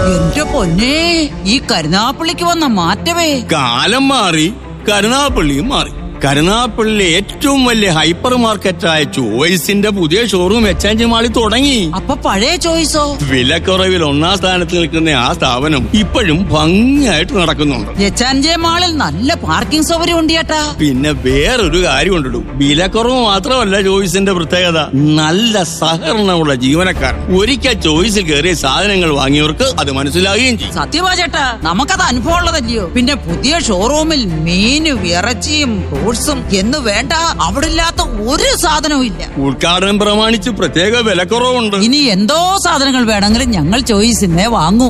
എന്റെ പൊന്നേ, ഈ കരുനാപ്പള്ളിക്ക് വന്ന മാറ്റമേ. കാലം മാറി, കരുനാപ്പള്ളിയും മാറി. കരുനാപ്പള്ളിയിലെ ഏറ്റവും വലിയ ഹൈപ്പർ മാർക്കറ്റായ ചോയ്സിന്റെ പുതിയ ഷോറൂം എക്സ്ചേഞ്ച് മാളിൽ തുടങ്ങി. അപ്പൊ പഴയ ചോയ്സോ? വിലക്കുറവിൽ 1ാം സ്ഥാനത്ത് നിൽക്കുന്ന ആ സ്ഥാപനം ഇപ്പോഴും ഭംഗിയായിട്ട് നടക്കുന്നുണ്ട്. എക്സ്ചേഞ്ച് മാളിൽ നല്ല പാർക്കിംഗ് സൗകര്യം ഉണ്ട് ചേട്ടാ. പിന്നെ വേറൊരു കാര്യം കൊണ്ടിടും, വിലക്കുറവ് മാത്രമല്ല ചോയ്സിന്റെ പ്രത്യേകത, നല്ല സഹകരണമുള്ള ജീവനക്കാർ. ഒരിക്കൽ ചോയ്സിൽ കയറിയ സാധനങ്ങൾ വാങ്ങിയവർക്ക് അത് മനസ്സിലാകുകയും ചെയ്യും. സത്യമാ ചേട്ടാ, നമുക്കത് അനുഭവം ഉള്ളതല്ലയോ. പിന്നെ പുതിയ ഷോറൂമിൽ മീനും ഇറച്ചിയും ഫ്രൂട്ട്സും എന്ന് വേണ്ട, അവിടെ ഇല്ലാത്ത ഒരു സാധനവും ഇല്ല. ഉദ്ഘാടനം പ്രമാണിച്ച് പ്രത്യേക വിലക്കുറവുണ്ട്. ഇനി എന്തോ സാധനങ്ങൾ വേണമെങ്കിലും ഞങ്ങൾ ചോയ്സിനെ വാങ്ങൂ.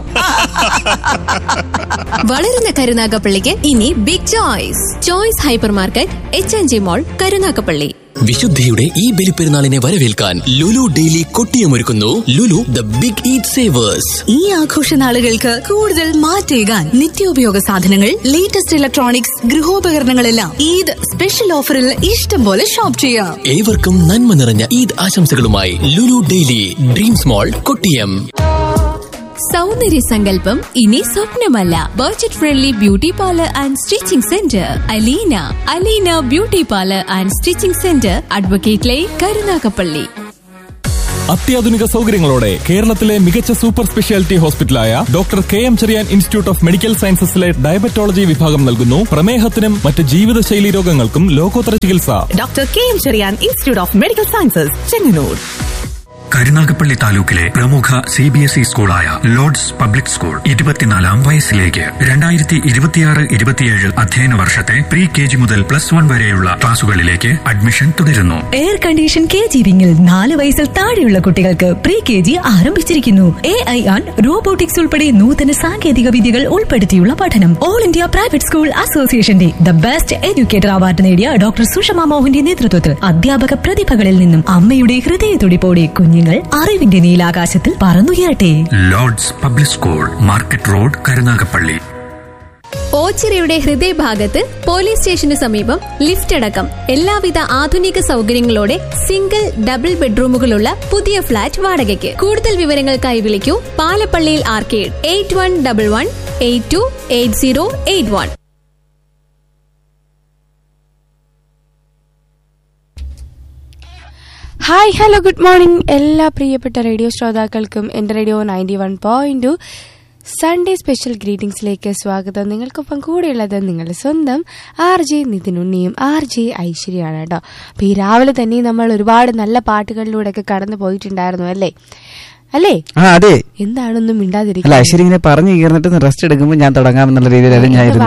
വളരുന്ന കരുനാഗപ്പള്ളിക്ക് ഇനി big choice. Choice hyper market, എച്ച്&ജി മോൾ, കരുനാഗപ്പള്ളി. വിശുദ്ധിയുടെ ഈ ബലിപ്പെരുന്നാളിനെ വരവേൽക്കാൻ Lulu daily കൊട്ടിയമൊരുക്കുന്നു Lulu the big eat Xavier's. ഈ ആഘോഷ നാളുകൾക്ക് കൂടുതൽ മാറ്റേകാൻ നിത്യോപയോഗ സാധനങ്ങൾ, ലേറ്റസ്റ്റ് ഇലക്ട്രോണിക്സ്, ഗൃഹോപകരണങ്ങളെല്ലാം ഈദ് സ്പെഷ്യൽ ഓഫറിൽ ഇഷ്ടം പോലെ ഷോപ്പ് ചെയ്യാം. ഏവർക്കും നന്മ നിറഞ്ഞ ഈദ് ആശംസകളുമായി ലുലു ഡെയിലി ഡ്രീംസ് മോൾ, കൊട്ടിയം. സൗന്ദര്യ സങ്കല്പം ഇനി സ്വപ്നമല്ല. Budget friendly beauty parlour and stitching centre Aleena beauty parlour and stitching centre, advocate line, Karunagappally. അത്യാധുനിക സൗകര്യങ്ങളോടെ കേരളത്തിലെ മികച്ച super speciality ഹോസ്പിറ്റലായ doctor KM Cherian institute of medical സയൻസസിലെ diabetology വിഭാഗം നൽകുന്നു പ്രമേഹത്തിനും മറ്റ് ജീവിതശൈലി രോഗങ്ങൾക്കും ലോകോത്തര ചികിത്സ. Doctor KM Cherian institute of medical sciences, Chengannur. Karunagappally താലൂക്കിലെ പ്രമുഖ CBSE സ്കൂളായ ലോർഡ്സ് പബ്ലിക് സ്കൂൾ 24ാം വയസ്സിലേക്ക് 2026-27 അധ്യയന വർഷത്തെ പ്രീ KG മുതൽ +1 വരെയുള്ള ക്ലാസുകളിലേക്ക് അഡ്മിഷൻ തുടരുന്നു. എയർ കണ്ടീഷൻ KG വിങ്ങിൽ 4 വയസ്സിൽ താഴെയുള്ള കുട്ടികൾക്ക് പ്രീ KG ആരംഭിച്ചിരിക്കുന്നു. AI ആൻഡ് റോബോട്ടിക്സ് ഉൾപ്പെടെ നൂതന സാങ്കേതിക വിദ്യകൾ ഉൾപ്പെടുത്തിയുള്ള പഠനം. ഓൾ ഇന്ത്യ പ്രൈവറ്റ് സ്കൂൾ അസോസിയേഷന്റെ ദ ബെസ്റ്റ് എഡ്യൂക്കേറ്റർ അവാർഡ് നേടിയ ഡോക്ടർ സുഷമ മോഹന്റെ നേതൃത്വത്തിൽ അധ്യാപക പ്രതിഭകളിൽ നിന്നും അമ്മയുടെ ഹൃദയത്തുടിപ്പോടെ കുഞ്ഞുങ്ങൾ അറിവിന്റെ നീലാകാശത്തിൽ പറന്നുയരട്ടെ. Lord's public school, market road, Karunagappally. ഓച്ചിറയുടെ ഹൃദയഭാഗത്ത് പോലീസ് സ്റ്റേഷന് സമീപം ലിഫ്റ്റ് അടക്കം എല്ലാവിധ ആധുനിക സൗകര്യങ്ങളോടെ സിംഗിൾ ഡബിൾ ബെഡ്റൂമുകളുള്ള പുതിയ ഫ്ളാറ്റ് വാടകയ്ക്ക്. കൂടുതൽ വിവരങ്ങൾക്കായി വിളിക്കൂ പാലപ്പള്ളിയിൽ arcade 8111828081. Hi, hello, good morning എല്ലാ പ്രിയപ്പെട്ട റേഡിയോ ശ്രോതാക്കൾക്കും എൻ്റെ റേഡിയോ 91.2 സൺഡേ സ്പെഷ്യൽ ഗ്രീറ്റിംഗ്സിലേക്ക് സ്വാഗതം. നിങ്ങൾക്കൊപ്പം കൂടെയുള്ളത് നിങ്ങളുടെ സ്വന്തം RJ നിതിനുണ്ണിയും RJ ഐശ്വര്യയാണ് കേട്ടോ. അപ്പോൾ ഈ രാവിലെ തന്നെ നമ്മൾ ഒരുപാട് നല്ല പാട്ടുകളിലൂടെയൊക്കെ കടന്നു പോയിട്ടുണ്ടായിരുന്നു അല്ലേ? അതെ. എന്താണൊന്നും മിണ്ടാതിരിക്കും. ഐശ്വര്യ ഇങ്ങനെ പറഞ്ഞു കീർന്നിട്ട് റെസ്റ്റ് എടുക്കുമ്പോൾ ഞാൻ തുടങ്ങാമെന്നുള്ള രീതിയിലായിരുന്നു.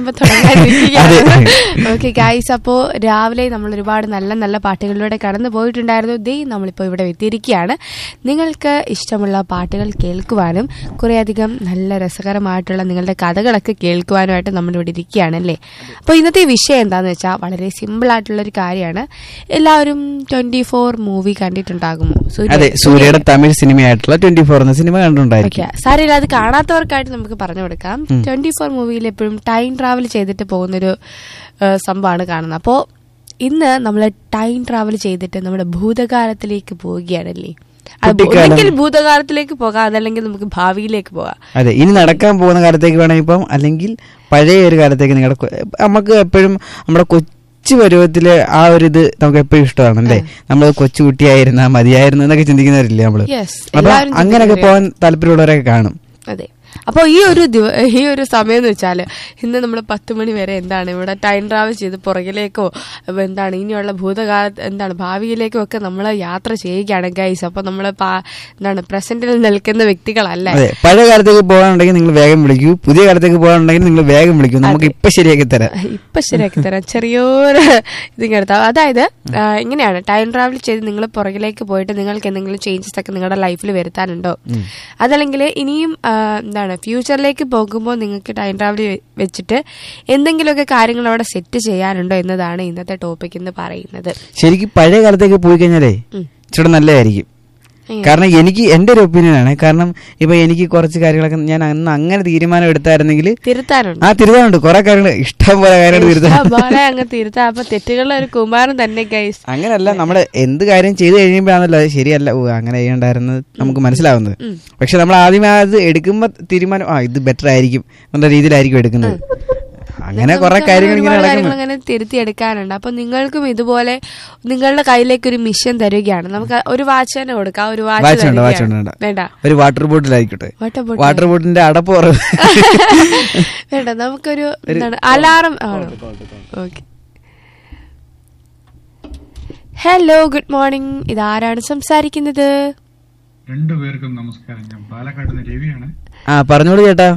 ഓക്കെ ഗൈസ്, അപ്പോ രാവിലെ നമ്മൾ ഒരുപാട് നല്ല നല്ല പാട്ടുകളിലൂടെ കടന്നു പോയിട്ടുണ്ടായിരുന്നു. നമ്മളിപ്പോ ഇവിടെ എത്തിയിരിക്കുകയാണ്. നിങ്ങൾക്ക് ഇഷ്ടമുള്ള പാട്ടുകൾ കേൾക്കുവാനും കുറേയധികം നല്ല രസകരമായിട്ടുള്ള നിങ്ങളുടെ കഥകളൊക്കെ കേൾക്കുവാനുമായിട്ട് നമ്മളിവിടെ ഇരിക്കുകയാണല്ലേ. അപ്പോൾ ഇന്നത്തെ വിഷയം എന്താന്ന് വെച്ചാൽ വളരെ സിമ്പിൾ ആയിട്ടുള്ള ഒരു കാര്യമാണ്. എല്ലാവരും 24 മൂവി കണ്ടിട്ടുണ്ടാകുമോ? സൂര്യയുടെ തമിഴ് സിനിമയായിട്ടുള്ള 24 എന്ന സിനിമ കണ്ടിട്ടുണ്ടായിരിക്കും. സാരമില്ല, അത് കാണാത്തവർക്കായിട്ട് നമുക്ക് പറഞ്ഞു കൊടുക്കാം. 24 മൂവിയിൽ എപ്പോഴും ടൈം ട്രാവൽ ചെയ്തിട്ട് പോകുന്നൊരു സംഭവമാണ് കാണുന്നത്. അപ്പോൾ ഇന്ന് നമ്മൾ ടൈം ട്രാവൽ ചെയ്തിട്ട് നമ്മുടെ ഭൂതകാലത്തിലേക്ക് പോവുകയാണല്ലേ. ഒന്നെങ്കിൽ ഭൂതകാലത്തിലേക്ക് പോകാം, അതല്ലെങ്കിൽ നമുക്ക് ഭാവിയിലേക്ക് പോകാം. അതെ, ഇനി നടക്കാൻ പോകുന്ന കാലത്തേക്ക് വേണമെങ്കിൽ ഇപ്പം, അല്ലെങ്കിൽ പഴയ ഒരു കാലത്തേക്ക്. നമുക്ക് എപ്പോഴും നമ്മുടെ കൊച്ചു പരുവത്തില് ആ ഒരു ഇത് നമുക്ക് എപ്പോഴും ഇഷ്ടമാണല്ലേ. നമ്മൾ കൊച്ചുകുട്ടിയായിരുന്ന മതിയായിരുന്നു എന്നൊക്കെ ചിന്തിക്കുന്നവരില്ലേ നമ്മള്. അപ്പൊ അങ്ങനെയൊക്കെ പോകാൻ താല്പര്യമുള്ളവരൊക്കെ കാണും. അതെ, അപ്പോൾ ഈ ഒരു സമയം എന്ന് വെച്ചാൽ ഇന്ന് നമ്മൾ 10 മണി വരെ എന്താണ് ഇവിടെ ടൈം ട്രാവൽ ചെയ്ത് പുറകിലേക്കോ എന്താണ് ഇനിയുള്ള എന്താണ് ഭാവിയിലേക്കോ ഒക്കെ നമ്മൾ യാത്ര ചെയ്യുകയാണ് ഗൈസ്. അപ്പോൾ നമ്മൾ എന്താണ് പ്രസന്റിൽ നിൽക്കുന്ന വ്യക്തികളല്ല. പഴയ കാലത്തേക്ക് പോകാനുണ്ടെങ്കിൽ നിങ്ങൾ വേഗം വിളിക്കൂ, പുതിയ കാലത്തേക്ക് പോകാനുണ്ടെങ്കിൽ നിങ്ങൾ വേഗം വിളിക്കൂ. നമുക്ക് ഇപ്പൊ ശരിയാക്കി തരാം ചെറിയൊരു ഇതിങ്ങെടുത്താൽ. അതായത് ഇങ്ങനെയാണ്, ടൈം ട്രാവൽ ചെയ്ത് നിങ്ങൾ പുറകിലേക്ക് പോയിട്ട് നിങ്ങൾക്ക് എന്തെങ്കിലും ചേഞ്ചസ് ഒക്കെ നിങ്ങളുടെ ലൈഫിൽ വരുത്താനുണ്ടോ, അതല്ലെങ്കിൽ ഇനിയും ഫ്യൂച്ചറിലേക്ക് പോകുമ്പോൾ നിങ്ങൾക്ക് ടൈം ട്രാവൽ വെച്ചിട്ട് എന്തെങ്കിലുമൊക്കെ കാര്യങ്ങൾ അവിടെ സെറ്റ് ചെയ്യാനുണ്ടോ എന്നതാണ് ഇന്നത്തെ ടോപ്പിക് എന്ന് പറയുന്നത്. ശരിക്കും പഴയ കാലത്തേക്ക് പോയി കഴിഞ്ഞാലേ ഇച്ചിരി നല്ലതായിരിക്കും. കാരണം എനിക്ക് എന്റെ ഒരു ഒപ്പീനിയൻ ആണ്. കാരണം ഇപ്പൊ എനിക്ക് കുറച്ച് കാര്യങ്ങളൊക്കെ ഞാൻ അന്ന് അങ്ങനെ തീരുമാനം എടുത്തായിരുന്നെങ്കിൽ തിരുത്താനുണ്ട്. കുറെ കാര്യങ്ങൾ ഇഷ്ടം പോലെ കാര്യങ്ങൾ തിരുത്താൻ. തെറ്റുകളുടെ ഒരു കുമാരൻ തന്നെ ഗൈസ്. അങ്ങനെയല്ല, നമ്മള് എന്ത് കാര്യം ചെയ്ത് കഴിയുമ്പോഴാണല്ലോ അത് ശരിയല്ല, അങ്ങനെ ചെയ്യണ്ടായിരുന്നത് നമുക്ക് മനസ്സിലാവുന്നത്. പക്ഷെ നമ്മൾ ആദ്യമേ അത് എടുക്കുമ്പോ തീരുമാനം ഇത് ബെറ്റർ ആയിരിക്കും എന്ന രീതിയിലായിരിക്കും എടുക്കുന്നത്. അങ്ങനെ കുറെ കാര്യങ്ങൾ അങ്ങനെ തിരുത്തിയെടുക്കാനുണ്ട്. അപ്പൊ നിങ്ങൾക്കും ഇതുപോലെ നിങ്ങളുടെ കയ്യിലേക്ക് ഒരു മിഷൻ തരികയാണ്. നമുക്ക് ഒരു വാച്ച് തന്നെ കൊടുക്കാം. ഒരു വാച്ച് വേണ്ട, ഒരു വാട്ടർ ബോട്ടിലായിക്കോട്ടെ. വാട്ടർ ബോട്ടിന്റെ അടപ്പ് വേണ്ട, നമുക്കൊരു അലാറം ആണോ? ഓക്കെ. Hello, good morning. ഇതാരാണ് സംസാരിക്കുന്നത്? രണ്ടുപേർക്കും നമസ്കാരം. ഞാൻ പാലക്കാട് നിന്ന് രവിയാണ്. പറഞ്ഞോളൂ ചേട്ടാ.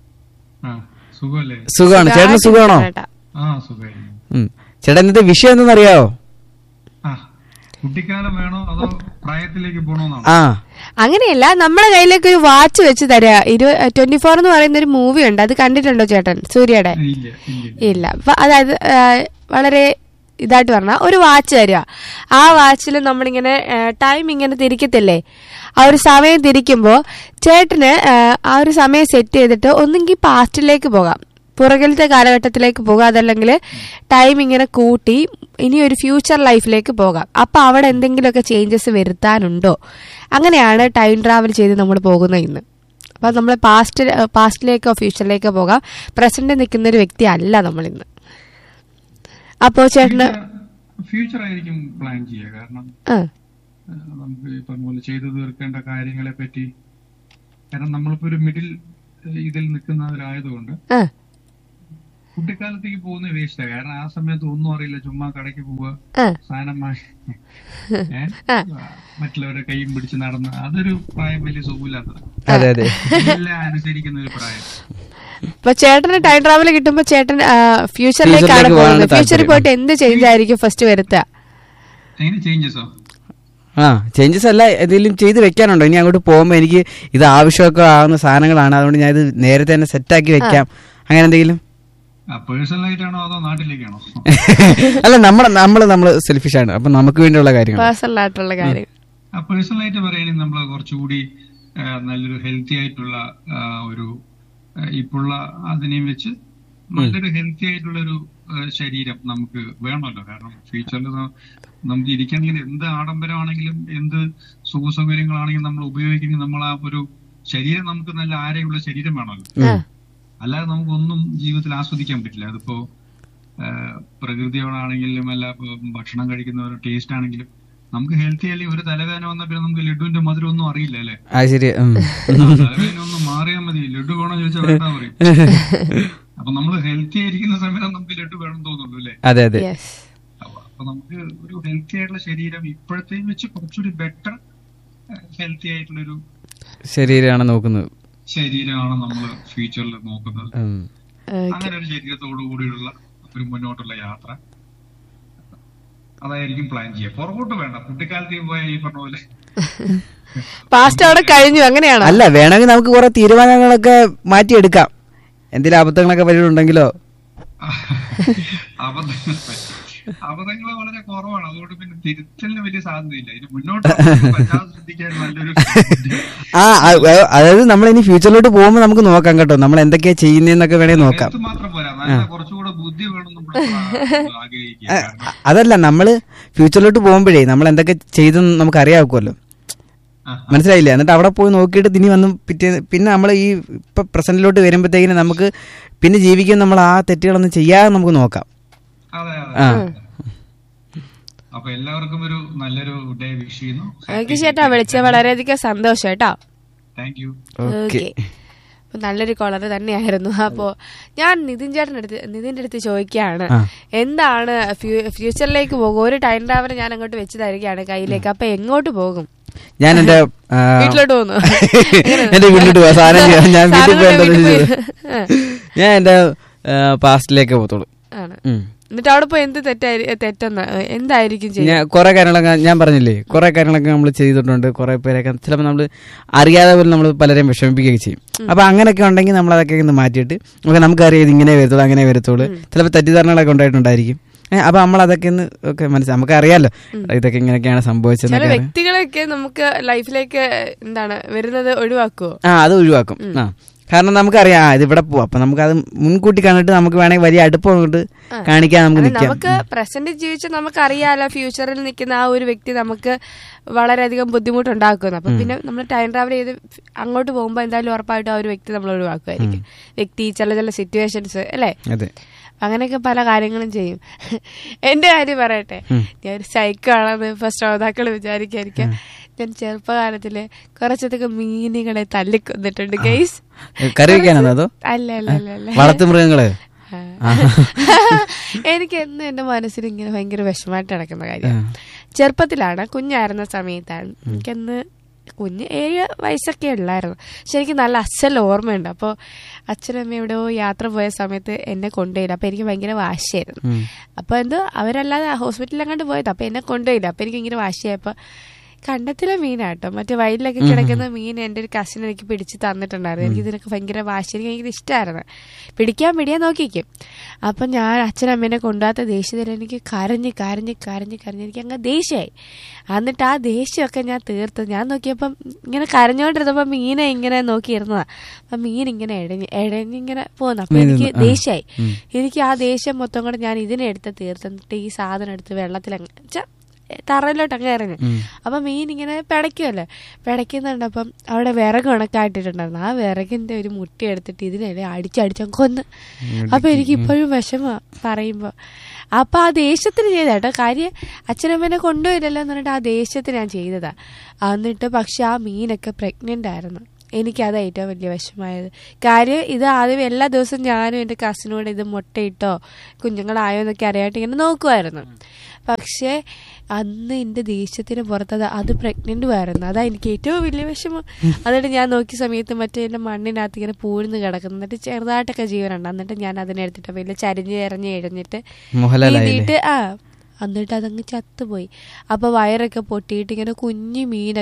സുഖമാണ് ചേട്ടന്? സുഖമാണോ? ചേട്ടാ, ഇന്നത്തെ വിഷയം എന്തെന്നറിയാവോ? കുട്ടിക്കാലം വേണോ അതോ പ്രായത്തിലേക്ക് പോണോ? അങ്ങനെയല്ല, നമ്മുടെ കയ്യിലേക്ക് ഒരു വാച്ച് വെച്ച് തരാ. 24 എന്ന് പറയുന്ന ഒരു മൂവി ഉണ്ട്, അത് കണ്ടിട്ടുണ്ടോ ചേട്ടൻ? സൂര്യയുടെ? ഇല്ല. അതായത് വളരെ ഇതായിട്ട് പറഞ്ഞാൽ ഒരു വാച്ച് തരിക. ആ വാച്ചിൽ നമ്മളിങ്ങനെ ടൈം ഇങ്ങനെ തിരിക്കത്തില്ലേ, ആ ഒരു സമയം തിരിക്കുമ്പോൾ ചേട്ടന് ആ ഒരു സമയം സെറ്റ് ചെയ്തിട്ട് ഒന്നെങ്കിൽ പാസ്റ്റിലേക്ക് പോകാം, പുറകിലത്തെ കാലഘട്ടത്തിലേക്ക് പോകാം, അതല്ലെങ്കിൽ ടൈം ഇങ്ങനെ കൂട്ടി ഇനി ഒരു ഫ്യൂച്ചർ ലൈഫിലേക്ക് പോകാം. അപ്പൊ അവിടെ എന്തെങ്കിലുമൊക്കെ ചേഞ്ചസ് വരുത്താനുണ്ടോ? അങ്ങനെയാണ് ടൈം ട്രാവൽ ചെയ്ത് നമ്മൾ പോകുന്നത് ഇന്ന്. അപ്പൊ നമ്മൾ പാസ്റ്റിലേക്കോ ഫ്യൂച്ചറിലേക്കോ പോകാം. പ്രസന്റ് നിൽക്കുന്ന ഒരു വ്യക്തി അല്ല നമ്മൾ ഇന്ന്. അപ്പോ ചേട്ടന് ഫ്യൂച്ചർ ആയിരിക്കും പ്ലാൻ ചെയ്യുക. കാരണം നമുക്ക് ഈ പറഞ്ഞ പോലെ ചെയ്തു തീർക്കേണ്ട കാര്യങ്ങളെ പറ്റി, കാരണം നമ്മളിപ്പോ ഒരു മിഡിൽ ഇതിൽ നിൽക്കുന്നവരായതുകൊണ്ട് കുട്ടിക്കാലത്തേക്ക് പോകുന്ന വേസ്റ്റാണ്. കാരണം ആ സമയത്ത് ഒന്നും അറിയില്ല, ചുമ്മാ കടയ്ക്ക് പോവുക, സാധനം മറ്റുള്ളവരെ കൈയും പിടിച്ച് നടന്ന്, അതൊരു പ്രായം വലിയ സുഖമില്ലാത്തത്, എല്ലാം അനുസരിക്കുന്ന ഒരു പ്രായം. ഇപ്പൊ ചേട്ടന് ടൈം ട്രാവൽ കിട്ടുമ്പോ ചേട്ടൻ ഫ്യൂച്ചറിലേക്കാണ് പോകുന്നത്. ഫ്യൂച്ചറിൽ പോയിട്ട് എന്ത് ചേഞ്ച് ആയിരിക്കും ഫസ്റ്റ് വരുത്തുക? ചേഞ്ചസ് അല്ല, എന്തെങ്കിലും ചെയ്ത് വെക്കാനുണ്ടോ? ഇനി അങ്ങോട്ട് പോകുമ്പോ എനിക്ക് ഇത് ആവശ്യമൊക്കെ ആവുന്ന സാധനങ്ങളാണ്, അതുകൊണ്ട് ഞാൻ ഇത് നേരത്തെ തന്നെ സെറ്റാക്കി വെക്കാം, അങ്ങനെ എന്തെങ്കിലും? അല്ല, നമ്മള് സെൽഫിഷ് ആണ്, അപ്പൊ നമുക്ക് വേണ്ടിയുള്ള കാര്യങ്ങൾ. പേഴ്സണലായിട്ട് പറയുകയാണെങ്കിൽ നമ്മൾ കുറച്ചുകൂടി നല്ലൊരു ഹെൽത്തി ആയിട്ടുള്ള ഒരു ഇപ്പോഴുള്ള അതിനെയും വെച്ച് നല്ലൊരു ഹെൽത്തി ആയിട്ടുള്ള ഒരു ശരീരം നമുക്ക് വേണമല്ലോ. കാരണം ഫ്യൂച്ചറിൽ നമുക്ക് ഇരിക്കണമെങ്കിൽ എന്ത് ആഡംബരമാണെങ്കിലും എന്ത് സുഖസൗകര്യങ്ങളാണെങ്കിലും നമ്മൾ ഉപയോഗിക്കുന്ന നമ്മൾ ആ ഒരു ശരീരം നമുക്ക് നല്ല ആരോഗ്യമുള്ള ശരീരം വേണമല്ലോ. അല്ലാതെ നമുക്കൊന്നും ജീവിതത്തിൽ ആസ്വദിക്കാൻ പറ്റില്ല. അതിപ്പോ പ്രകൃതിയോടാണെങ്കിലും അല്ല ഭക്ഷണം കഴിക്കുന്ന ഒരു ടേസ്റ്റ് ആണെങ്കിലും നമുക്ക് ഹെൽത്തി അല്ലെങ്കിൽ ഒരു തലവേദന വന്നാൽ പിന്നെ നമുക്ക് ലഡുവിന്റെ മധുരം ഒന്നും അറിയില്ല അല്ലെ? തലവേദന ഒന്ന് മാറിയാൽ മതി, ലഡു വേണം ചോദിച്ചാൽ വേണ്ട പറയും. അപ്പൊ നമ്മള് ഹെൽത്തി ആയിരിക്കുന്ന സമയത്ത് നമുക്ക് ലഡു വേണം തോന്നുള്ളൂ അല്ലെ? അപ്പൊ നമുക്ക് ഒരു ഹെൽത്തി ആയിട്ടുള്ള ശരീരം ഇപ്പോഴത്തെയും വെച്ച് കുറച്ചുകൂടി ബെറ്റർ ഹെൽത്തി ആയിട്ടുള്ളൊരു ശരീരമാണ് നോക്കുന്നത്, ശരീരമാണ് നമ്മൾ ഫ്യൂച്ചറിൽ നോക്കുന്നത്. അങ്ങനെ ഒരു ശരീരത്തോടു കൂടിയുള്ള ഒരു മുന്നോട്ടുള്ള യാത്ര അതായിരിക്കും പ്ലാൻ ചെയ്യുക. പുറകോട്ട് വേണ്ട, കുട്ടിക്കാലത്തേക്ക് പോയ ഈ പറഞ്ഞ പോലെ പാസ്റ്റ് അവിടെ കഴിഞ്ഞു. അങ്ങനെയാണ്. അല്ല, വേണമെങ്കിൽ നമുക്ക് കുറെ തീരുമാനങ്ങളൊക്കെ മാറ്റിയെടുക്കാം. എന്തെങ്കിലും അബദ്ധങ്ങളൊക്കെ പറ്റിയിട്ടുണ്ടെങ്കിലോ? അബദ്ധങ്ങൾ വളരെ കുറവാണ്, അതുകൊണ്ട് പിന്നെ തിരുത്തലിന് വലിയ സാധ്യതയില്ല. ഇനി മുന്നോട്ട് ശ്രദ്ധിക്കാൻ നല്ലൊരു അതായത് നമ്മൾ ഇനി ഫ്യൂച്ചറിലോട്ട് പോകുമ്പോൾ നമുക്ക് നോക്കാം കേട്ടോ, നമ്മൾ എന്തൊക്കെയാ ചെയ്യുന്നതെന്നൊക്കെ വേണേ നോക്കാം. മാത്രം പോരാ, നല്ല കുറച്ചുകൂടെ ബുദ്ധി വേണം നമ്മൾ ആഗ്രഹിക്കുക. അതല്ല, നമ്മള് ഫ്യൂച്ചറിലോട്ട് പോകുമ്പോഴേ നമ്മൾ എന്തൊക്കെ ചെയ്തെന്ന് നമുക്ക് അറിയാക്കുമല്ലോ, മനസ്സിലായില്ലേ? എന്നിട്ട് അവിടെ പോയി നോക്കിയിട്ട് ഇനി വന്ന് പിന്നെ നമ്മൾ ഈ ഇപ്പൊ പ്രസന്റിലോട്ട് വരുമ്പോഴത്തേക്കിന് നമുക്ക് പിന്നെ ജീവിക്കാൻ നമ്മൾ ആ തെറ്റുകളൊന്നും ചെയ്യാതെ നമുക്ക് നോക്കാം. അപ്പൊ എല്ലാവർക്കും ഒരു നല്ലൊരു ഡേ വിഷ് ചെയ്യുന്നു. ചേട്ടാ വിളിച്ച വളരെയധികം സന്തോഷം കേട്ടോ. Thank you. നല്ലൊരു കോളർ തന്നെയായിരുന്നു. അപ്പോ ഞാൻ നിതിന്റെ അടുത്ത് ചോദിക്കുകയാണ്, എന്താണ് ഫ്യൂച്ചറിലേക്ക് പോകും? ഒരു ടൈം ട്രാവൽ ഞാൻ അങ്ങോട്ട് വെച്ച് തരികയാണ് കയ്യിലേക്ക്, അപ്പൊ എങ്ങോട്ട് പോകും? ഞാൻ എന്റെ വീട്ടിലോട്ട് പോകുന്നു. എന്റെ വീട്ടിലോട്ട് പോവാ, സാധനം ഞാൻ ഞാൻ എന്റെ പാസ്റ്റിലേക്ക് പോകത്തുള്ളൂ. എന്നിട്ട് അവിടെ പോയി എന്ത് തെറ്റെന്ന് എന്തായിരിക്കും ചെയ്യുക? കുറെ കാര്യങ്ങളൊക്കെ ഞാൻ പറഞ്ഞില്ലേ, കുറെ കാര്യങ്ങളൊക്കെ നമ്മൾ ചെയ്തിട്ടുണ്ട്. കുറെ പേരൊക്കെ ചിലപ്പോൾ നമ്മൾ അറിയാതെ പോലും നമ്മൾ പലരെയും വിഷമിപ്പിക്കുകയൊക്കെ ചെയ്യും. അപ്പൊ അങ്ങനെയൊക്കെ ഉണ്ടെങ്കിൽ നമ്മൾ അതൊക്കെ ഒന്ന് മാറ്റിയിട്ട് നമുക്കറിയാം ഇത് ഇങ്ങനെ വരത്തുള്ളൂ അങ്ങനെ വരത്തുള്ളൂ. ചിലപ്പോൾ തെറ്റിദ്ധാരണകളൊക്കെ ഉണ്ടായിട്ടുണ്ടായിരിക്കും. അപ്പൊ നമ്മൾ അതൊക്കെ ഒക്കെ മനസ്സിലായി, നമുക്ക് അറിയാലോ ഇതൊക്കെ ഇങ്ങനെയൊക്കെയാണ് സംഭവിച്ചത്. ചില വ്യക്തികളൊക്കെ നമുക്ക് ലൈഫിലേക്ക് എന്താണ് വരുന്നത് ഒഴിവാക്കുവോ? അത് ഒഴിവാക്കും. കാരണം നമുക്കറിയാം ഇത് ഇവിടെ പോവാം, അപ്പൊ നമുക്ക് അത് മുൻകൂട്ടി കണ്ടിട്ട് നമുക്ക് വേണമെങ്കിൽ വലിയ അടുപ്പം കൊണ്ട് കാണിക്കാൻ നമുക്ക് പ്രസന്റ് ജീവിച്ച് നമുക്കറിയാലോ ഫ്യൂച്ചറിൽ നിൽക്കുന്ന ആ ഒരു വ്യക്തി നമുക്ക് വളരെയധികം ബുദ്ധിമുട്ടുണ്ടാക്കുന്നു. അപ്പൊ പിന്നെ നമ്മൾ ടൈം ട്രാവൽ ചെയ്ത് അങ്ങോട്ട് പോകുമ്പോൾ എന്തായാലും ഉറപ്പായിട്ടും ആ ഒരു വ്യക്തി നമ്മൾ ഒഴിവാക്കുമായിരിക്കും. വ്യക്തി ചില സിറ്റുവേഷൻസ് അല്ലേ, അങ്ങനെയൊക്കെ പല കാര്യങ്ങളും ചെയ്യും. എന്റെ കാര്യം പറയട്ടെ, ഞാൻ ഒരു സൈക്കോ ആണെന്ന് ഇപ്പൊ ശ്രോതാക്കൾ വിചാരിക്കായിരിക്കാം. ഞാൻ ചെറുപ്പകാലത്തില് കുറച്ചധികം മീനുകളെ തല്ലിക്കൊന്നിട്ടുണ്ട് ഗൈസ്. അല്ല വളർത്തുമൃഗങ്ങള്. എനിക്ക് എന്നും എന്റെ മനസ്സിൽ ഇങ്ങനെ ഭയങ്കര വിഷമമായിട്ട് നടക്കുന്ന കാര്യം. ചെറുപ്പത്തിലാണ്, കുഞ്ഞായിരുന്ന സമയത്താണ്. എനിക്കന്ന് 7 വയസ്സൊക്കെ ഉള്ളായിരുന്നു. പക്ഷെ എനിക്ക് നല്ല അസൽ ഓർമ്മയുണ്ട്. അപ്പോൾ അച്ഛനമ്മ എവിടെയോ യാത്ര പോയ സമയത്ത് എന്നെ കൊണ്ടുപോയില്ല. അപ്പൊ എനിക്ക് ഭയങ്കര വാശിയായിരുന്നു. അപ്പൊ എന്തോ അവരല്ലാതെ ഹോസ്പിറ്റലിൽ അങ്ങോട്ട് പോയത്, അപ്പൊ എന്നെ കൊണ്ടുപോയില്ല. അപ്പൊ എനിക്ക് ഭയങ്കര വാശിയായപ്പോ കണ്ടത്തിലെ മീനാട്ടോ, മറ്റേ വയലിലൊക്കെ കിടക്കുന്ന മീൻ എൻ്റെ ഒരു കസിൻ എനിക്ക് പിടിച്ച് തന്നിട്ടുണ്ടായിരുന്നു. എനിക്ക് ഇതിനൊക്കെ ഭയങ്കര വാശി, എനിക്ക് ഭയങ്കര ഇഷ്ടമായിരുന്നു. പിടിക്കാൻ നോക്കിക്കും. അപ്പം ഞാൻ അച്ഛനമ്മേനെ കൊണ്ടുപോകാത്ത ദേഷ്യത്തിൽ എനിക്ക് കരഞ്ഞ് എനിക്ക് അങ്ങ് ദേഷ്യമായി. എന്നിട്ട് ആ ദേഷ്യമൊക്കെ ഞാൻ തീർത്ത് ഞാൻ നോക്കിയപ്പം ഇങ്ങനെ കരഞ്ഞോണ്ടിരുന്നപ്പോൾ മീനെ ഇങ്ങനെ നോക്കിയിരുന്നതാ. അപ്പം മീൻ ഇങ്ങനെ എഴഞ്ഞിങ്ങനെ പോകുന്നു. അപ്പം എനിക്ക് ദേഷ്യമായി. എനിക്ക് ആ ദേഷ്യം മൊത്തം കൂടെ ഞാൻ ഇതിനെടുത്ത് തീർത്തിട്ട് ഈ സാധനം എടുത്ത് വെള്ളത്തിലങ്ങ് തറയിലോട്ട് അങ്ങ് എറിഞ്ഞു. അപ്പൊ മീൻ ഇങ്ങനെ പിടയ്ക്കുമല്ലോ, പിടയ്ക്കുന്നുണ്ടപ്പം അവിടെ വിറക് ഉണക്കായിട്ടിട്ടുണ്ടായിരുന്നു. ആ വിറകിന്റെ ഒരു മുട്ടി എടുത്തിട്ട് ഇതിനെ അടിച്ചടിച്ച കൊന്ന്. അപ്പൊ എനിക്ക് ഇപ്പോഴും വിഷമ പറയുമ്പോ. അപ്പൊ ആ ദേഷ്യത്തിന് ചെയ്തേട്ടോ കാര്യം, അച്ഛനമ്മേനെ കൊണ്ടുപോയില്ലല്ലോ എന്ന് പറഞ്ഞിട്ട് ആ ദേഷ്യത്തിന് ഞാൻ ചെയ്തതാ. എന്നിട്ട് പക്ഷെ ആ മീനൊക്കെ പ്രഗ്നന്റ് ആയിരുന്നു. എനിക്കത് ഏറ്റവും വലിയ വിഷമമായത്. കാര്യം ഇത് ആദ്യം എല്ലാ ദിവസവും ഞാനും എൻ്റെ കസിനോട് ഇത് മുട്ടയിട്ടോ കുഞ്ഞുങ്ങളായോ എന്നൊക്കെ അറിയാനായിട്ട് ഇങ്ങനെ നോക്കുമായിരുന്നു. പക്ഷേ അന്ന് എൻ്റെ ദേഷ്യത്തിന് പുറത്ത് അത് പ്രഗ്നന്റും ആയിരുന്നു. അതാ എനിക്ക് ഏറ്റവും വലിയ വിഷമം. എന്നിട്ട് ഞാൻ നോക്കിയ സമയത്ത് മറ്റേ എൻ്റെ മണ്ണിനകത്ത് ഇങ്ങനെ പൂഴ്ന്ന് കിടക്കുന്നു. എന്നിട്ട് ചെറുതായിട്ടൊക്കെ ജീവനുണ്ട്. എന്നിട്ട് ഞാൻ അതിനെടുത്തിട്ട് വലിയ ചരിഞ്ഞ് എറിഞ്ഞിട്ട് എന്നിട്ട് അതങ്ങ് ചത്തുപോയി. അപ്പൊ വയറൊക്കെ പൊട്ടിയിട്ട് ഇങ്ങനെ കുഞ്ഞു മീനൊക്കെ